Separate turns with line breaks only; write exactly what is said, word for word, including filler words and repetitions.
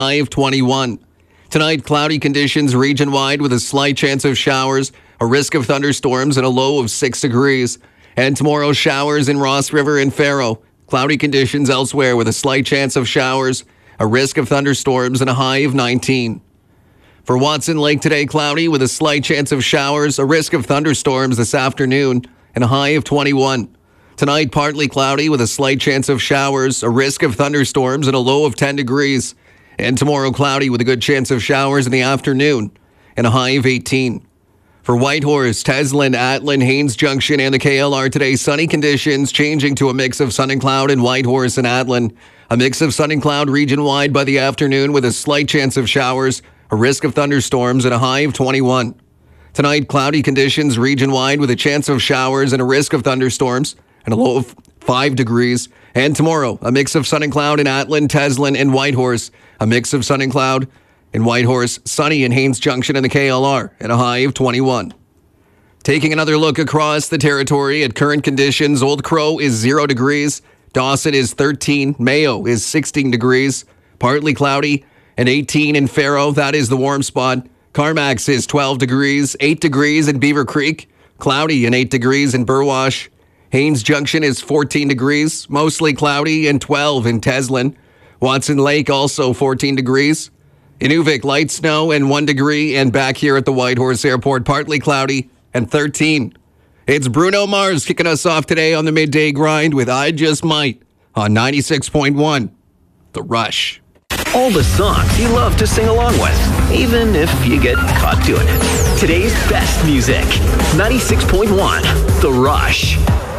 high of twenty-one. Tonight, cloudy conditions region-wide with a slight chance of showers, a risk of thunderstorms, and a low of six degrees. And tomorrow, showers in Ross River and Faro. Cloudy conditions elsewhere with a slight chance of showers, a risk of thunderstorms, and a high of nineteen. For Watson Lake today, cloudy with a slight chance of showers, a risk of thunderstorms this afternoon, and a high of twenty-one. Tonight, partly cloudy with a slight chance of showers, a risk of thunderstorms, and a low of ten degrees. And tomorrow, cloudy with a good chance of showers in the afternoon, and a high of eighteen. For Whitehorse, Teslin, Atlin, Haines Junction, and the K L R today, sunny conditions changing to a mix of sun and cloud in Whitehorse and Atlin. A mix of sun and cloud region-wide by the afternoon with a slight chance of showers, a risk of thunderstorms, and a high of twenty-one. Tonight, cloudy conditions region-wide with a chance of showers and a risk of thunderstorms, and a low of five degrees. And tomorrow, a mix of sun and cloud in Atlin, Teslin, and Whitehorse. A mix of sun and cloud in Whitehorse, sunny in Haines Junction and the K L R, and a high of twenty-one. Taking another look across the territory at current conditions, Old Crow is zero degrees, Dawson is thirteen, Mayo is sixteen degrees, partly cloudy, and eighteen in Faro, that is the warm spot. Carmax is twelve degrees, eight degrees in Beaver Creek, cloudy and eight degrees in Burwash. Haines Junction is fourteen degrees, mostly cloudy, and twelve in Teslin. Watson Lake also fourteen degrees. Inuvik, light snow and one degree, and back here at the Whitehorse Airport, partly cloudy and thirteen. It's Bruno Mars kicking us off today on the Midday Grind with I Just Might on ninety-six point one, The Rush.
All the songs you love to sing along with, even if you get caught doing it. Today's best music, ninety-six point one, The Rush.